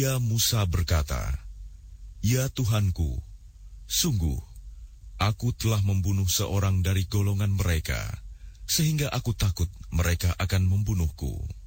Kemudian Musa berkata, "Ya Tuhanku, sungguh, aku telah membunuh seorang dari golongan mereka, sehingga aku takut mereka akan membunuhku."